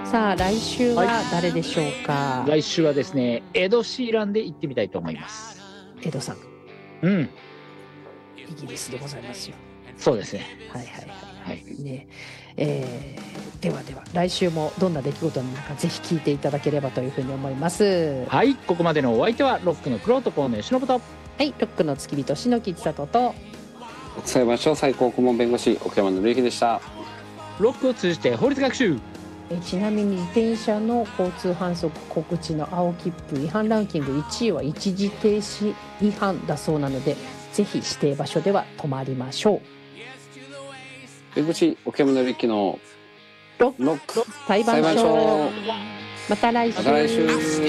さあ来週は誰でしょうか。 来週はですね、エド・シーランで行ってみたいと思います。 エドさん、イギリスでございますよ。 そうですね。 はいね。では来週もどんな出来事になるかぜひ聞いていただければというふうに思います。 はい、ここまでのお相手はロックの玄人河野由伸と、 はい、ロックの付き人篠木千里と、 国裁判所最高顧問弁護士奥山紀之でした。 ロックを通じて法律学習。 ちなみに自転車の交通反則告知の青切符違反ランキング1位は一時停止違反だそうなので、ぜひ指定場所では止まりましょう。 弁護士奥山紀之のロック裁判所、また来週。